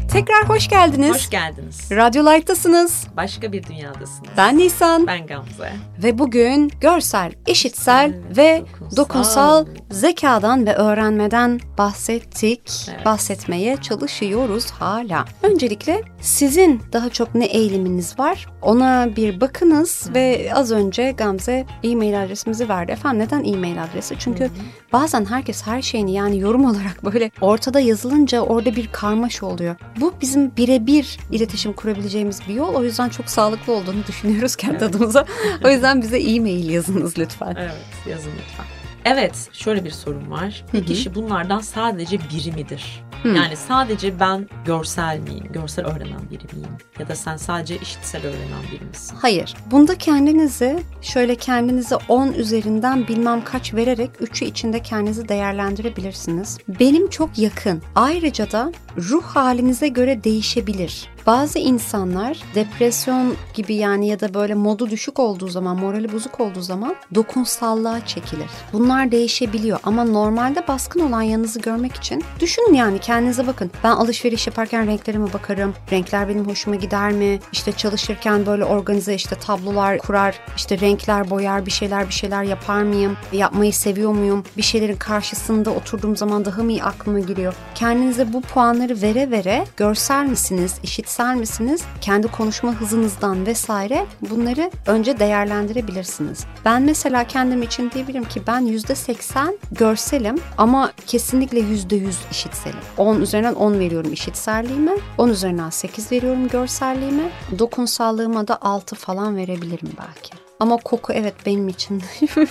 Tekrar hoş geldiniz. Hoş geldiniz. Radyo Light'tasınız. Başka bir dünyadasınız. Ben Nisan. Ben Gamze. Ve bugün görsel, işitsel ve dokunsal zekadan ve öğrenmeden bahsettik. Evet. Bahsetmeye çalışıyoruz hala. Öncelikle sizin daha çok ne eğiliminiz var? Ona bir bakınız ve az önce Gamze e-mail adresimizi verdi. Efendim neden e-mail adresi? Çünkü bazen herkes her şeyini yani yorum olarak böyle ortada yazılınca orada bir karmaşa oluyor. Bu bizim birebir iletişim kurabileceğimiz bir yol. O yüzden çok sağlıklı olduğunu düşünüyoruz kendi adımıza. O yüzden bize e-mail yazınız lütfen. Evet, yazın lütfen. Evet, şöyle bir sorun var. Bir kişi bunlardan sadece biri midir? Yani sadece ben görsel miyim? Görsel öğrenen biri miyim? Ya da sen sadece işitsel öğrenen biri misin? Hayır. Bunda kendinize 10 üzerinden bilmem kaç vererek 3'ü içinde kendinizi değerlendirebilirsiniz. Benim çok yakın. Ayrıca da ruh halinize göre değişebilir. Bazı insanlar depresyon gibi yani ya da böyle modu düşük olduğu zaman, morali bozuk olduğu zaman dokunsallığa çekilir. Bunlar değişebiliyor ama normalde baskın olan yanınızı görmek için düşünün yani kendinize bakın. Ben alışveriş yaparken renklerime bakarım. Renkler benim hoşuma gider mi? İşte çalışırken böyle organize tablolar kurar, işte renkler boyar, bir şeyler yapar mıyım? Yapmayı seviyor muyum? Bir şeylerin karşısında oturduğum zaman daha mı iyi aklıma geliyor? Kendinize bu puanları vere vere görsel misiniz, işitsel misiniz? Kendi konuşma hızınızdan vesaire bunları önce değerlendirebilirsiniz. Ben mesela kendim için diyebilirim ki ben %80 görselim ama kesinlikle %100 işitselim. 10 üzerinden 10 veriyorum işitselliğime, 10 üzerinden 8 veriyorum görselliğime, dokunsallığıma da 6 falan verebilirim belki. Ama koku evet benim için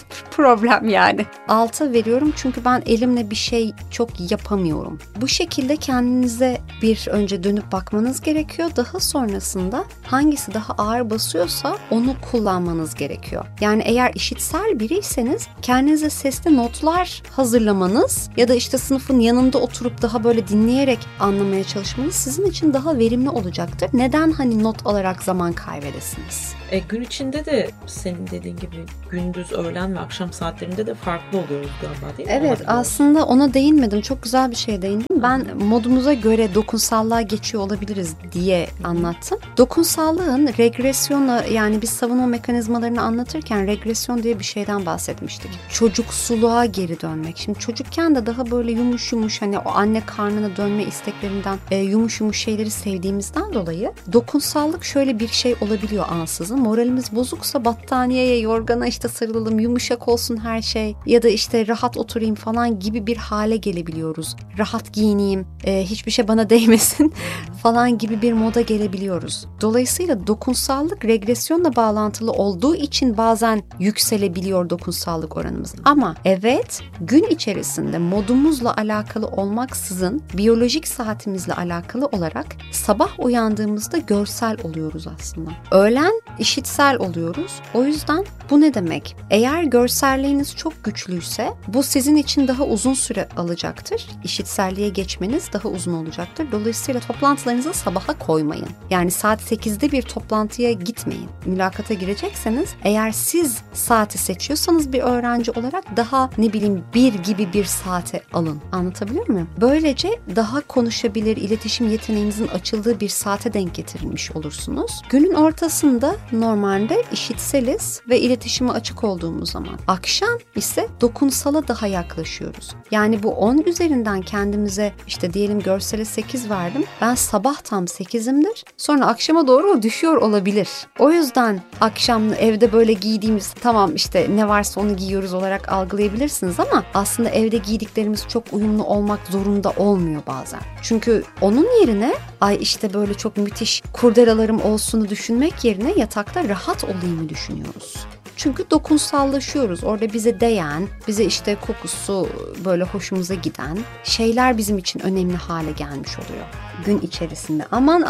problem yani. 6 veriyorum çünkü ben elimle bir şey çok yapamıyorum. Bu şekilde kendinize bir önce dönüp bakmanız gerekiyor. Daha sonrasında hangisi daha ağır basıyorsa onu kullanmanız gerekiyor. Yani eğer işitsel biriyseniz kendinize sesli notlar hazırlamanız ya da işte sınıfın yanında oturup daha böyle dinleyerek anlamaya çalışmanız sizin için daha verimli olacaktır. Neden not alarak zaman kaybedesiniz? Gün içinde de senin dediğin gibi gündüz, öğlen ve akşam saatlerinde de farklı oluyoruz galiba değil mi? Evet aslında ona değinmedim. Çok güzel bir şeye değindim. Ben modumuza göre dokunsallığa geçiyor olabiliriz diye anlattım. Dokunsallığın regresyonla yani biz savunma mekanizmalarını anlatırken regresyon diye bir şeyden bahsetmiştik. Çocuksuluğa geri dönmek. Şimdi çocukken de daha böyle yumuş o anne karnına dönme isteklerinden yumuş şeyleri sevdiğimizden dolayı dokunsallık şöyle bir şey olabiliyor ansızın. Moralimiz bozuksa battaniyeye, yorgana sarılalım, yumuşak olsun her şey ya da rahat oturayım falan gibi bir hale gelebiliyoruz. Rahat giyineyim, hiçbir şey bana değmesin falan gibi bir moda gelebiliyoruz. Dolayısıyla dokunsallık regresyonla bağlantılı olduğu için bazen yükselebiliyor dokunsallık oranımız. Ama evet gün içerisinde modumuzla alakalı olmaksızın biyolojik saatimizle alakalı olarak sabah uyandığımızda görsel oluyoruz aslında. Öğlen işitsel oluyoruz. O yüzden bu ne demek? Eğer görselliğiniz çok güçlüyse bu sizin için daha uzun süre alacaktır. İşitselliğe geçmeniz daha uzun olacaktır. Dolayısıyla toplantılarınızı sabaha koymayın. Yani saat 8'de bir toplantıya gitmeyin. Mülakata girecekseniz eğer siz saati seçiyorsanız bir öğrenci olarak daha 1 gibi bir saate alın. Anlatabiliyor muyum? Böylece daha konuşabilir, iletişim yeteneğinizin açıldığı bir saate denk getirilmiş olursunuz. Günün ortasında normalde işitseliz ve iletişime açık olduğumuz zaman. Akşam ise dokunsala daha yaklaşıyoruz. Yani bu 10 üzerinden kendimize diyelim görsele 8 verdim. Ben sabah tam 8'imdir. Sonra akşama doğru o düşüyor olabilir. O yüzden akşam evde böyle giydiğimiz tamam ne varsa onu giyiyoruz olarak algılayabilirsiniz ama aslında evde giydiklerimiz çok uyumlu olmak zorunda olmuyor bazen. Çünkü onun yerine böyle çok müthiş kurdelalarım olsunu düşünmek yerine yatakta rahat olayımı düşünüyoruz. Çünkü dokunsallaşıyoruz. Orada bize değen, bize kokusu böyle hoşumuza giden şeyler bizim için önemli hale gelmiş oluyor gün içerisinde.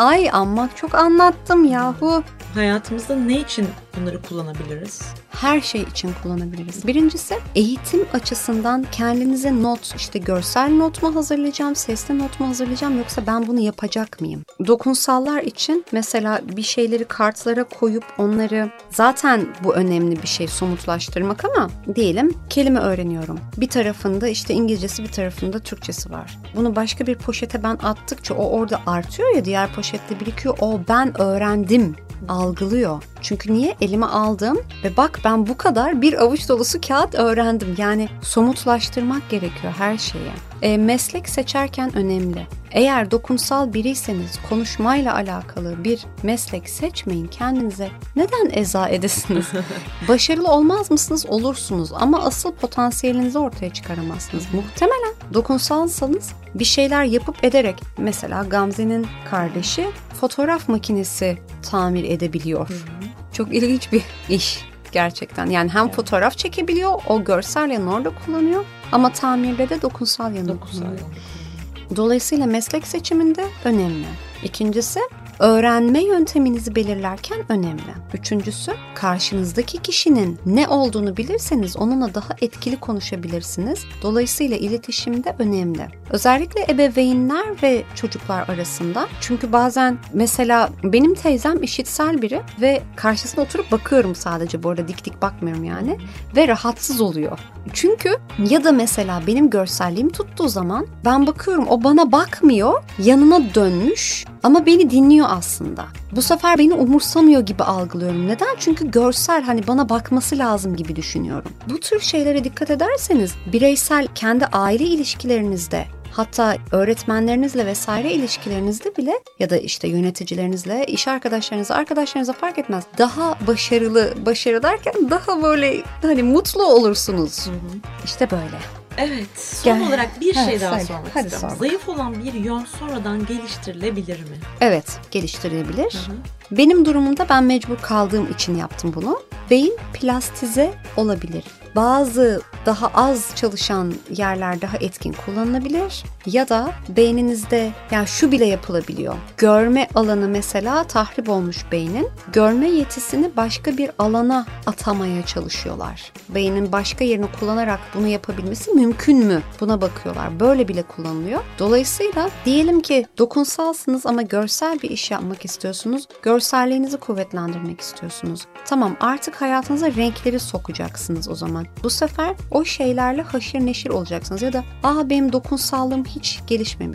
Aman çok anlattım yahu. Hayatımızda ne için bunları kullanabiliriz? Her şey için kullanabiliriz. Birincisi eğitim açısından kendinize not, görsel not mu hazırlayacağım, sesli not mu hazırlayacağım yoksa ben bunu yapacak mıyım? Dokunsallar için mesela bir şeyleri kartlara koyup onları zaten bu önemli bir şey somutlaştırmak ama diyelim kelime öğreniyorum. Bir tarafında İngilizcesi bir tarafında Türkçesi var. Bunu başka bir poşete ben attıkça o orada artıyor ya, diğer poşette birikiyor. O ben öğrendim algılıyor. Çünkü niye? Elime aldım ve bak ben bu kadar bir avuç dolusu kağıt öğrendim. Yani somutlaştırmak gerekiyor her şeyi. Meslek seçerken önemli. Eğer dokunsal biriyseniz konuşmayla alakalı bir meslek seçmeyin kendinize. Neden eza edesiniz? Başarılı olmaz mısınız? Olursunuz ama asıl potansiyelinizi ortaya çıkaramazsınız. Muhtemelen dokunsalsanız bir şeyler yapıp ederek, mesela Gamze'nin kardeşi fotoğraf makinesi tamir edebiliyor. Çok ilginç bir iş gerçekten. Yani hem fotoğraf çekebiliyor, o görsel yanı orada kullanıyor ama tamirde de dokunsal yanı kullanıyor. Dolayısıyla meslek seçiminde önemli. İkincisi, öğrenme yönteminizi belirlerken önemli. Üçüncüsü, karşınızdaki kişinin ne olduğunu bilirseniz onunla daha etkili konuşabilirsiniz. Dolayısıyla iletişimde önemli. Özellikle ebeveynler ve çocuklar arasında. Çünkü bazen mesela benim teyzem işitsel biri ve karşısına oturup bakıyorum sadece, bu arada dik dik bakmıyorum yani, ve rahatsız oluyor. Çünkü ya da mesela benim görselliğim tuttuğu zaman ben bakıyorum, o bana bakmıyor, yanına dönmüş ama beni dinliyor aslında. Bu sefer beni umursamıyor gibi algılıyorum. Neden? Çünkü görsel, hani bana bakması lazım gibi düşünüyorum. Bu tür şeylere dikkat ederseniz bireysel kendi aile ilişkilerinizde, hatta öğretmenlerinizle vesaire ilişkilerinizde bile ya da işte yöneticilerinizle, iş arkadaşlarınıza fark etmez. Daha başarı derken daha böyle hani mutlu olursunuz. İşte böyle. Evet. Son olarak bir şey daha söyle. sormak Hadi istiyorum. sor. Zayıf olan bir yön sonradan geliştirilebilir mi? Evet, geliştirilebilir. Benim durumumda ben mecbur kaldığım için yaptım bunu. Beyin plastize olabilir. Bazı daha az çalışan yerler daha etkin kullanılabilir ya da beyninizde, yani şu bile yapılabiliyor. Görme alanı mesela tahrip olmuş beynin. Görme yetisini başka bir alana atamaya çalışıyorlar. Beynin başka yerini kullanarak bunu yapabilmesi mümkün mü? Buna bakıyorlar. Böyle bile kullanılıyor. Dolayısıyla diyelim ki dokunsalsınız ama görsel bir iş yapmak istiyorsunuz. Görselliğinizi kuvvetlendirmek istiyorsunuz. Tamam, artık hayatınıza renkleri sokacaksınız o zaman. Bu sefer o şeylerle haşır neşir olacaksınız ya da benim dokunsallığım hiç gelişmemiş.